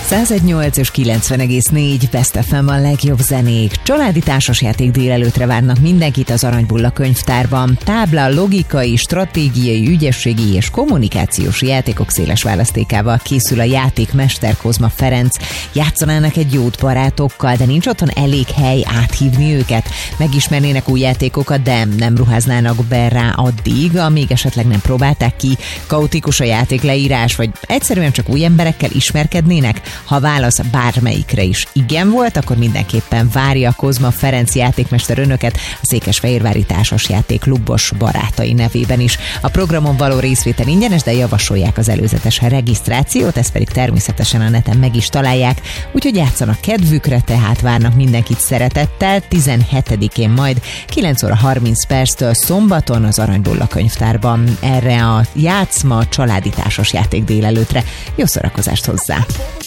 101.8 és 90,4 Best FM a legjobb zenék. Családi társasjáték délelőtre várnak mindenkit az Aranybulla könyvtárban. Tábla, logikai, stratégiai, ügyességi és kommunikációs játékok széles választékával készül a játékmester Kozma Ferenc. Játszanának egy jót barátokkal, de nincs otthon elég hely áthívni őket. Megismernének új játékokat, de nem ruháznának be rá addig, amíg esetleg nem próbálták ki. Kaotikus a játékleírás, vagy egyszerűen csak új emberekkel ismerkednének? Ha a válasz bármelyikre is igen volt, akkor mindenképpen várja Kozma Ferenc játékmester önöket a Székesfehérvári Társasjáték klubos barátai nevében is. A programon való részvétel ingyenes, de javasolják az előzetes regisztrációt, ezt pedig természetesen a neten meg is találják, úgyhogy játszanak kedvükre, tehát várnak mindenkit szeretettel 17-én majd 9 óra 30 perctől szombaton az Aranybulla könyvtárban. Erre a játszma családi társasjáték délelőtre. Jó szórakozást hozzá!